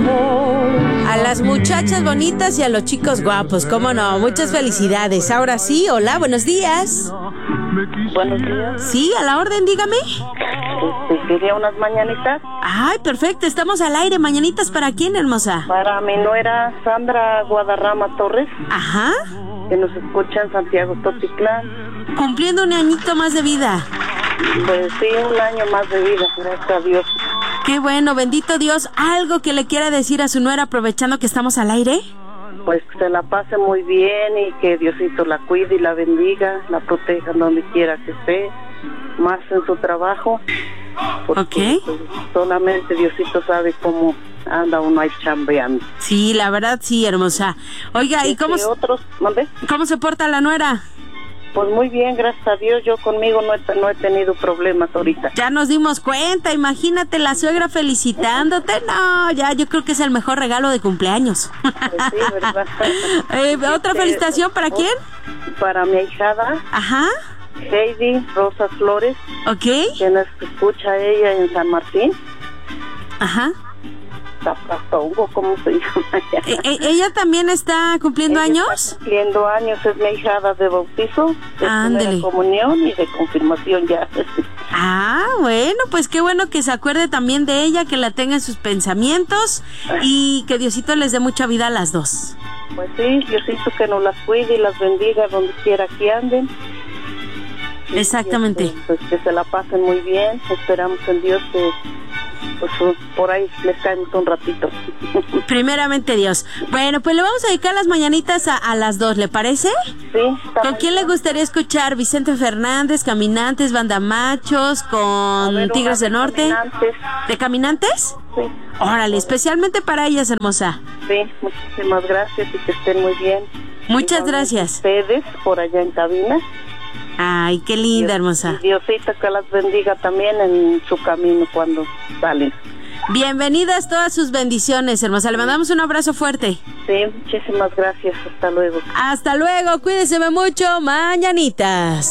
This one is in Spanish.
A las muchachas bonitas y a los chicos guapos, cómo no, muchas felicidades. Ahora sí, hola, buenos días. Buenos días. Sí, a la orden, dígame. Quería unas mañanitas. Ay, perfecto, estamos al aire. ¿Mañanitas para quién, hermosa? Para mi nuera Sandra Guadarrama Torres, Ajá. que nos escucha en Santiago Totitlán. Cumpliendo un añito más de vida. Pues sí, un año más de vida, gracias a Dios. Qué bueno, bendito Dios. ¿Algo que le quiera decir a su nuera aprovechando que estamos al aire? Pues que se la pase muy bien y que Diosito la cuide y la bendiga, la proteja donde quiera que esté, más en su trabajo. Porque, Ok. pues, solamente Diosito sabe cómo anda uno ahí chambeando. Sí, la verdad sí, hermosa. Oiga, ¿y cómo, otros? ¿Mande? cómo se porta la nuera? Pues muy bien, gracias a Dios. Yo conmigo no he tenido problemas ahorita. Ya nos dimos cuenta, imagínate la suegra felicitándote. No, ya yo creo que es el mejor regalo de cumpleaños. Pues sí, ¿verdad? ¿Otra felicitación para quién? Para mi ahijada, Ajá, Heidi Rosas Flores, ok, que nos escucha ella en San Martín. ajá. Zapatongo, ¿cómo se llama ella? ¿Ella también está cumpliendo Ella años? está cumpliendo años, es mi ahijada de bautizo, de Ándele. primera comunión y de confirmación ya. Ah, bueno, pues qué bueno que se acuerde también de ella, que la tenga en sus pensamientos y que Diosito les dé mucha vida a las dos. Pues sí, Diosito que nos las cuide y las bendiga donde quiera que anden. Exactamente. Y, pues que se la pasen muy bien, esperamos en Dios que pues por ahí les caemos un ratito. Primeramente Dios. Bueno, pues le vamos a dedicar las mañanitas a las dos, ¿le parece? Sí. ¿Con quién le gustaría escuchar? ¿Vicente Fernández, Caminantes, Banda Machos, con Tigres del Norte? Caminantes. ¿De Caminantes? Sí. Órale, especialmente para ellas, hermosa. Sí, muchísimas gracias y que estén muy bien. Muchas Igualmente gracias. Ustedes por allá en cabina. Ay, qué linda, hermosa. Y Diosito que las bendiga también en su camino cuando salen. Bienvenidas todas sus bendiciones, hermosa. Le mandamos un abrazo fuerte. Sí, muchísimas gracias. Hasta luego. Hasta luego, cuídeseme mucho. Mañanitas.